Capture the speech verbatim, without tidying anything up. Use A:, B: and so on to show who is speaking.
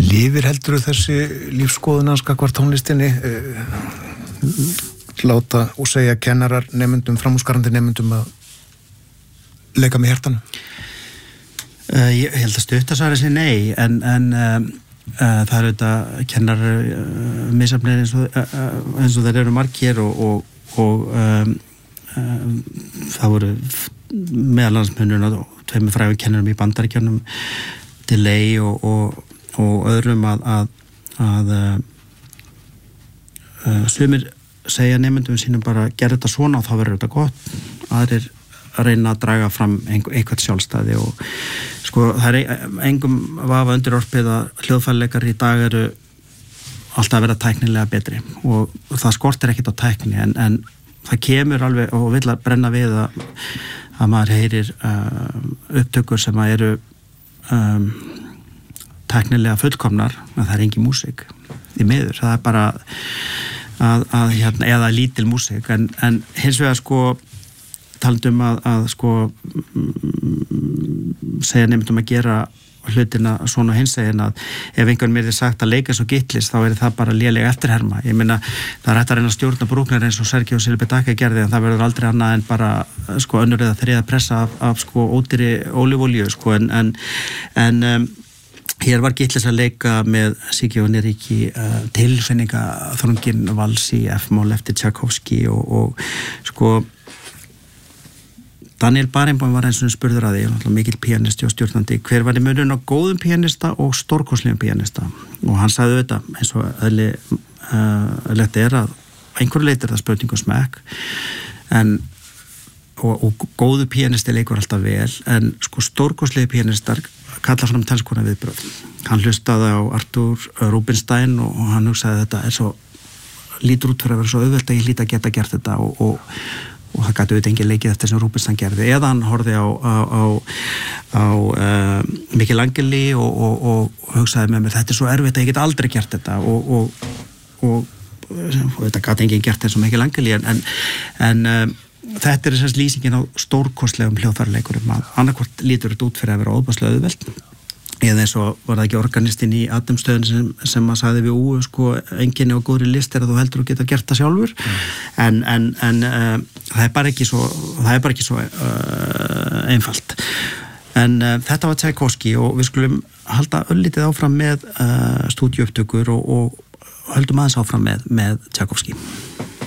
A: Lifir heldurðu þessi lífskoðun hans gagnvart tónlistinni eh, láta og segja kennarar nemendum, framúrskarandi nemendum að leika með hjartanu?
B: Uh, ég held að stuttasvari sé nei, en, en um, uh, það eru þetta kennarar uh, misjafnir eins og, uh, eins og þeir eru margir og, og, og um, um, það voru meðalansmununa og tveimur frægum kennarum í Bandaríkjunum Delay og, og, og öðrum að, að, að uh, uh, sumir segja nemendum sínum bara gera þetta svona og þá verður þetta gott, aðrir að reyna að draga fram einhvert sjálfstæði og sko það er engum vafa undir orpið að hljóðfæraleikar í dag eru alltaf að vera tæknilega betri og það skortir ekkert á tækni en, en það kemur alveg og vill að brenna við að, að maður heyrir uh, upptökur sem að eru um, tæknilega fullkomnar en það er engin músík í miður, það er bara að, að hérna, eða lítil músík en, en hins vegar sko talandum að, að sko segja nefndum að gera hlutina svona hinsegin að ef einhvern mér er sagt að leika svo Gitlis þá er það bara lélega eftirherma. Ég meina það er hægt að reyna að stjórna brúknar eins og Sergio Silbedaka gerði en það verður aldrei annað en bara sko önnur eða þriða pressa af, af sko ódýri ólífólíu sko en, en, en um, hér var Gitlis að leika með Siggi og Nýriki uh, tilfinningaþrungin vals í F-mól eftir Tchaikovsky og, og sko Daniel Barenboim var eins og spurður að því mikil píanisti og stjórnandi hver var í munurinn á góðum píanista og stórkostlegum píanista og hann sagði þetta eins og eðli uh, lett er að einhverju leyti er það spurning og smekk en og, og góðu píanisti leikur alltaf vel en sko stórkostlegi píanistar kalla fram tennskona viðbröð hann hlustaði á Arthur Rubinstein og, og hann hugsaði þetta er svo lítur út fyrir að vera svo auðvelt að ég hlýt að geta gert þetta og, og og það gæti auðvitað engin leikið eftir sem Rubinstein gerði eða hann horfði á, á, á, á uh, Michelangeli og, og, og, og hugsaði með mér þetta er svo erfitt að ég get aldrei gert þetta og, og, og, og þetta gæti engin gert eins og Michelangeli en, en, en uh, þetta er þess að lýsingin á stórkostlegum hljóðfæraleikurum að annarkvort lítur þetta út fyrir að vera óbærslega auðvelt eða eins og var það ekki organistinn í Adamstöðun sem, sem að sagði við úu sko enginni og góðri list er að þú heldur að geta gert það sjálfur mm. en, en, en uh, það er bara ekki svo það er bara ekki svo uh, einfalt en uh, þetta var Tchaikovsky og við skulum halda öllítið áfram með uh, stúdíuupptökur og, og höldum aðeins áfram með, með Tchaikovsky